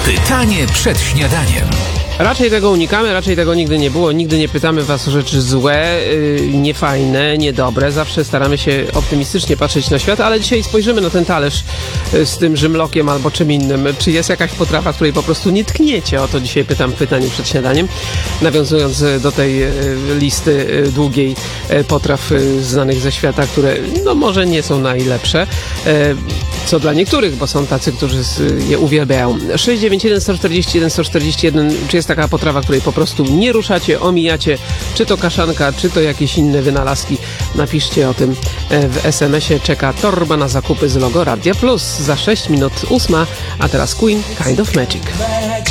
Pytanie przed śniadaniem. Raczej tego unikamy, raczej tego nigdy nie było. Nigdy nie pytamy was o rzeczy złe, niefajne, niedobre. Zawsze staramy się optymistycznie patrzeć na świat, ale dzisiaj spojrzymy na ten talerz z tym rzymlokiem albo czym innym. Czy jest jakaś potrawa, której po prostu nie tkniecie? O to dzisiaj pytam w pytaniu przed śniadaniem. Nawiązując do tej listy długiej potraw znanych ze świata, które no może nie są najlepsze. Co dla niektórych, bo są tacy, którzy je uwielbiają. 691 141 141. Czy jest taka potrawa, której po prostu nie ruszacie, omijacie? Czy to kaszanka, czy to jakieś inne wynalazki? Napiszcie o tym w SMS-ie. Czeka torba na zakupy z logo Radia Plus. Za 6 minut 8, a teraz Queen, Kind of Magic.